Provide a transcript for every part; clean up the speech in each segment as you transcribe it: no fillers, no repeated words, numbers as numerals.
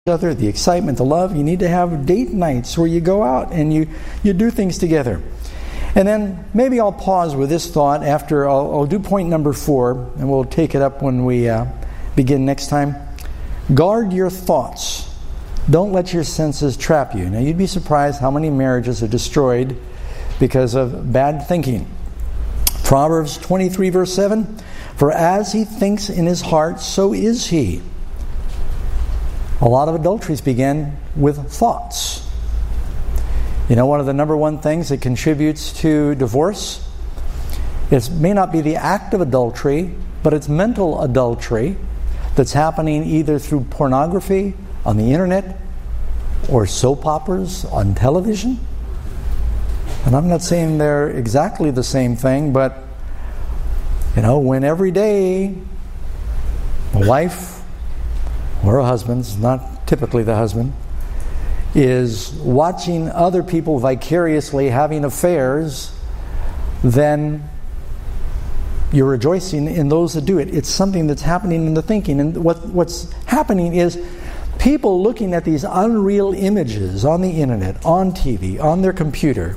other, the excitement, the love. You need to have date nights where you go out and you do things together. And then maybe I'll pause with this thought after I'll do point number 4, and we'll take it up when we begin next time. Guard your thoughts. Don't let your senses trap you. Now, you'd be surprised how many marriages are destroyed because of bad thinking. Proverbs 23 verse 7, "For as he thinks in his heart, so is he." A lot of adulteries begin with thoughts. You know, one of the number one things that contributes to divorce, it may not be the act of adultery, but it's mental adultery that's happening either through pornography on the internet or soap operas on television. And I'm not saying they're exactly the same thing, but you know, when every day a wife or a husband, not typically the husband, is watching other people vicariously having affairs, then you're rejoicing in those that do it. It's something that's happening in the thinking. And what's happening is people looking at these unreal images on the internet, on TV, on their computer,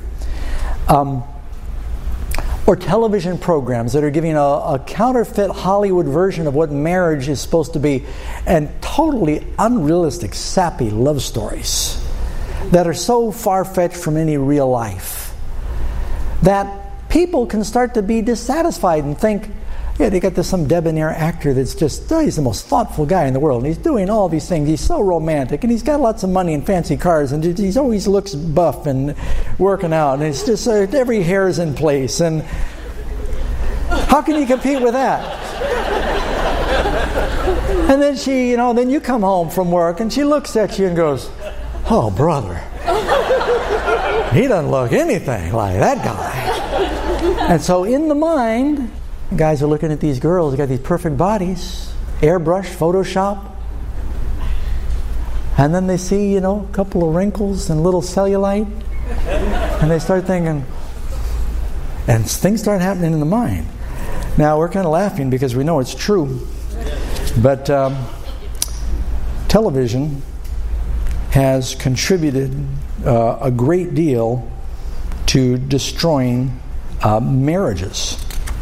or television programs that are giving a counterfeit Hollywood version of what marriage is supposed to be, and totally unrealistic, sappy love stories that are so far-fetched from any real life that people can start to be dissatisfied and think, yeah, they got some debonair actor that's just, he's the most thoughtful guy in the world, and he's doing all these things, he's so romantic, and he's got lots of money and fancy cars, and he always looks buff and working out, and it's just every hair is in place, and how can you compete with that? And then then you come home from work, and she looks at you and goes, "Oh, brother, he doesn't look anything like that guy." And so in the mind, guys are looking at these girls, they got these perfect bodies, airbrush, Photoshop, and then they see, a couple of wrinkles and little cellulite, and they start thinking, and things start happening in the mind. Now, we're kind of laughing because we know it's true, but television has contributed a great deal to destroying marriages.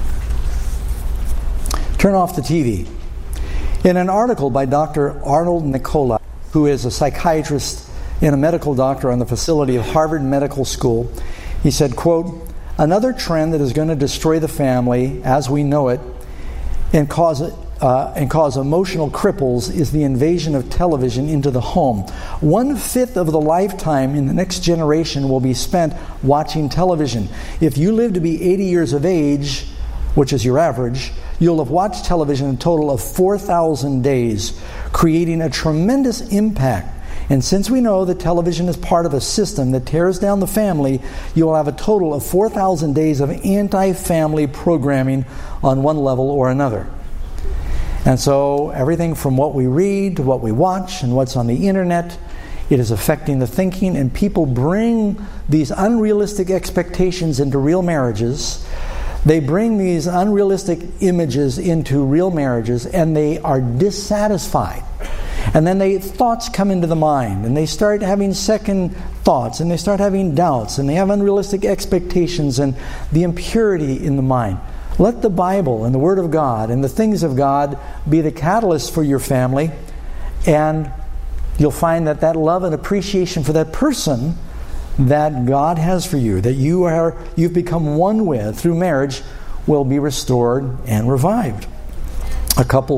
Turn off the TV. In an article by Dr. Arnold Nicola, who is a psychiatrist and a medical doctor on the facility of Harvard Medical School, he said, quote, "Another trend that is going to destroy the family as we know it and cause emotional cripples is the invasion of television into the home. 1/5 of the lifetime in the next generation will be spent watching television. If you live to be 80 years of age, which is your average, you'll have watched television a total of 4,000 days, creating a tremendous impact. And since we know that television is part of a system that tears down the family, you'll have a total of 4,000 days of anti-family programming on one level or another." And so everything from what we read to what we watch and what's on the internet, it is affecting the thinking, and people bring these unrealistic expectations into real marriages. They bring these unrealistic images into real marriages, and they are dissatisfied. And then thoughts come into the mind, and they start having second thoughts, and they start having doubts, and they have unrealistic expectations and the impurity in the mind. Let the Bible and the Word of God and the things of God be the catalyst for your family, and you'll find that love and appreciation for that person that God has for you, that you've become one with through marriage, will be restored and revived. A couple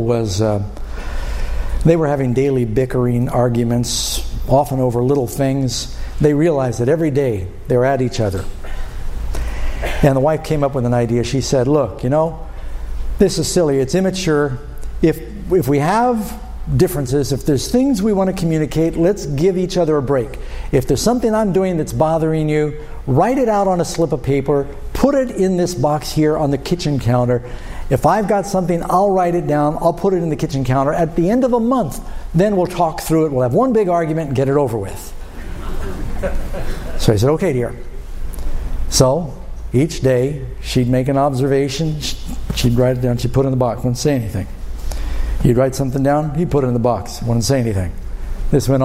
they were having daily bickering arguments, often over little things. They realized that every day they were at each other. And the wife came up with an idea. She said, "Look, this is silly. It's immature. If we have differences, if there's things we want to communicate, let's give each other a break. If there's something I'm doing that's bothering you, write it out on a slip of paper, put it in this box here on the kitchen counter. If I've got something, I'll write it down, I'll put it in the kitchen counter. At the end of a month, then we'll talk through it. We'll have one big argument and get it over with." So I said, "Okay, dear." So each day she'd make an observation, she'd write it down, she'd put it in the box, wouldn't say anything. He'd write something down, he'd put it in the box, wouldn't say anything. This went